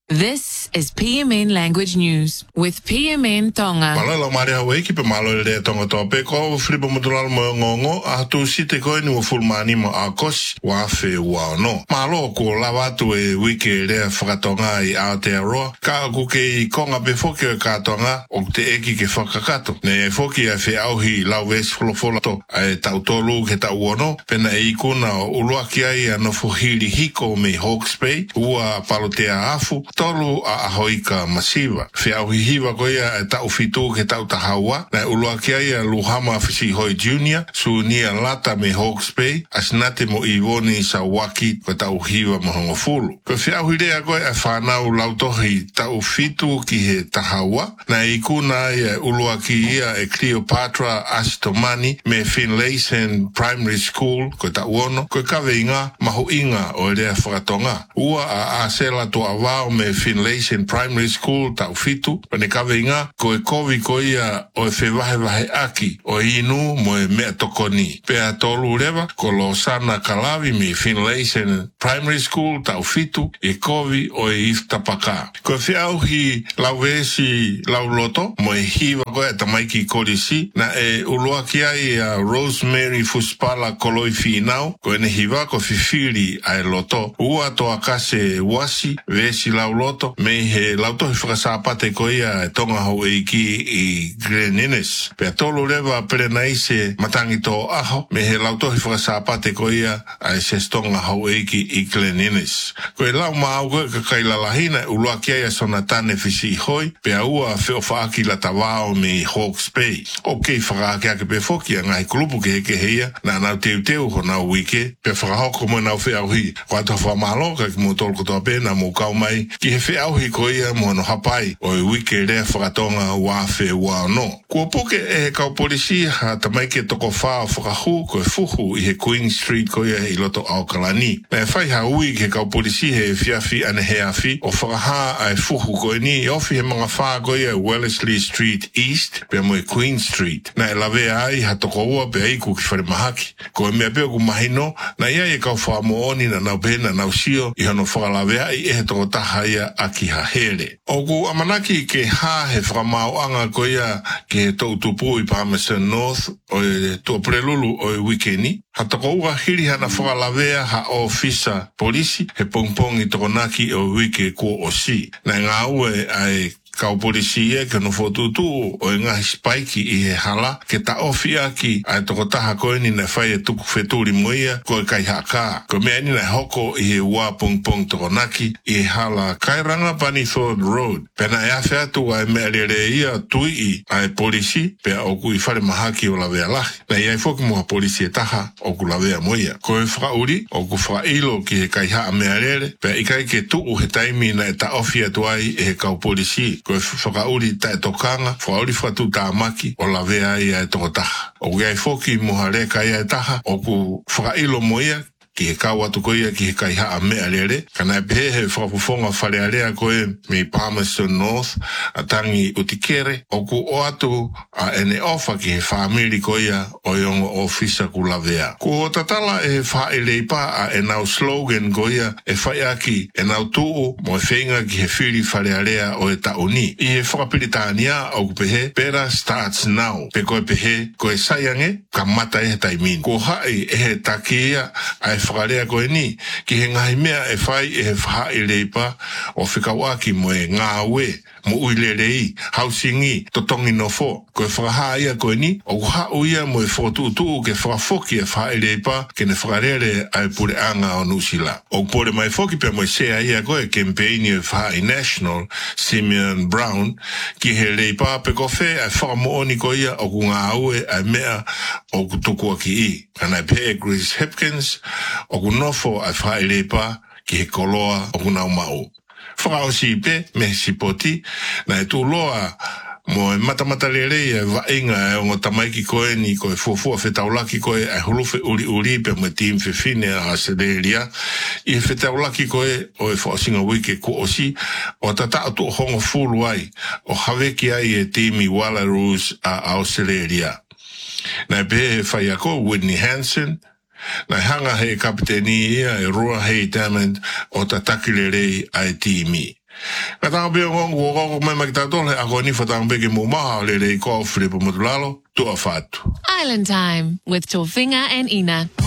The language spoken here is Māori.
This is PMN Language News with PMN Tonga. Malala mare hawe ki pe malo le tonga tope ko flipo mutulal mo ngongo a tu site ko ni fulmani mo akos wa fe wa no. Malo ko lava tu e wiki le fratonga I Aotearoa ka ku ke konga pe foki ka tonga o te eki ke fakakato. Ne foki a fe auhi la wes flofola to e tautolu ke ta uono pena e ikuna uluaki ai no fuhili hiko me Hawke's Bay ua palotea afu tolu a ahoika masiva. Fe auhihiwa koia e tau fitu ke tau tahawa na uluaki ai Luhama Fisi Hoi Junior su nia lata me Hawke's Bay asinate mo Iwoni Sawaki ko tau hiwa mohongo fulu. Ko fe auhidea koe e whanau lautohi tau fitu ki he tahawa na ikuna e uluaki ia e Cleopatra Astomani me Finlayson Primary School ko tau ono ko kawe inga mahu inga o rea whakatonga. Ua a asela to awao me Finlayson Primary School tau fitu pane kawe inga ko e kovi ko ia o e whewahe aki o inu mo e mea tokoni. Pea tolu rewa ko Losana Kalawi me Finlayson Primary School tau fitu e kovi o e iftapaka. Ko e whiauhi lauwesi lauloto mo e hiwa ko e tamaiki kolisi na e uluaki ai a Rosemary Fuspala koloi finau ko ene hiwa ko fifiri ai loto. Ua to akase wasi vesi lauloto me he lauto he whakasapate ko ia e tonga hau eiki I Glenines. Pea tolu rewa perenaise matangi to aho me he lauto he whakasapate ko ia ai se stonga hau eiki I Glenines. Ko e lau maau koe ka kailalahina uluaki ai a sonatane fisi hoi pea ua feo whaaki la tawao me Hawke's Bay. O kei whakaake ake pe foki a ngai kulupu ke heke heia na nau teu ho nau wike pe whakahoko mo nau whiauhi. Ko ata whamalo ka ki mo tolu kotoa pe na mo kau mai ki he whiauhi ko ia mo no hapai o I wike rea whakatonga wafe wa no. Kua poke e he kau polisi ha tamai ke toko whaa whakahu ko e fuhu I he Queen Street ko ia I loto Aukalani. Na e whai ha ui ke kau polisi he whiafi ane he afi o whakaha ai fuhu ko e ni ofi he mga whaa ko ia Wellesley Street East pe mo e Queen Street. Na e lawe ai ha toko ua pe aiku ki whare mahaki. Ko e mea peo ku mahino na ia e kau whaa mooni na nau pena nau sio I hono whakalawe ai e he toko taha ia aki ha here. O ku amanaki ke ha he whakamau anga ko ia ke he tautupu I Palmerston North o e tua prelulu o e wikeni. Ha toko ua hiri hana whakalawea ha ofisa polisi he pongpong I toko naki o wike kua o si. Na ngā ue ai kau polisi e ke no fotutu o e ngahi spaiki I he hala ke ta ofi aki ai toko taha koe ni na whai e tuku wheturi moia ko e kai haka. Ko mea ni na hoko I he ua pongpong toko naki I he hala Kairanga Bunnythorpe Road. Pena e awhi atu ai mea lere ia tui ai polisi pea oku I whare mahaki o lawea lahi. Na iai foki moha polisi e taha oku lawea moia. Ko e whakauri oku whakailo ki he kai haa mea lere pea ikai ke tuu he taimi na e ta ofi atu ai e he kau polisi. Ko e whakauri tae tokanga, whakauri whatu tāmaki o la vea ia e toko taha. O gai foki moha reka ia e taha, o ku whakailo mo ia, ki he kau atu ko ia ki he kai haa mea lere. Kana e pehe he whakapufonga whare area koe me Palmerston North, a tangi utikere, o ku o atu a ene ofa ki he whaamiri ko ia o iongo ofisa ku la vea. Ko o tatala e whaeleipa a e nau slogan ko ia e whaiaki e nau tuu mo e whenga ki he whiri whare area o e tauni. I he whakapiritania o ku pehe, Better Starts Now. Pe koe pehe, ko e saiange, ka mata e he taimin. Ko hai e he takia a e whakarea koe ni, ki he ngahi mea e whai e he whaeleipa o whikawaki mo e ngā ue, mo uilerei, hausingi, totongi no fo. Ko e whakaha ia koe ni, o hau ia mo e whatutu ke whakafoki e whaeleipa ke ne whakarere ai pure anga o Nusila. O pore mai foki pe mo e sea ia koe campaigni e whae national, Simeon Brown, ki he leipa pe ko whe ai whakamooni ko ia o ku ngā ue ai mea o ku tukua ki I. Kana e pe Grace Hipkins, o ku nofo ai whaeleipa ki he koloa o ku nau mau. Whakaosi pe me sipoti na e tu loa mo e matamata lere e vaenga e o tamaiki koe ni koe fuafua whetaulaki koe e hulufe uri pe mo team whiwhine a Australia I he whetaulaki koe o e whaasinga wike ko osi o tata atu o hongo fulu ai o haweki ai e team I Wallaroos a Australia. Na e pe whai ako Whitney Hansen na hanga he kapiteni ia e roa hei Diamond o ta takilere ai timi. Ka tanga pia ngongo ko mai mai tatole ako ni fatang be ke mo maha le ko Filipo Motulalo tu afatu. Island Time with Tofinga and Ina.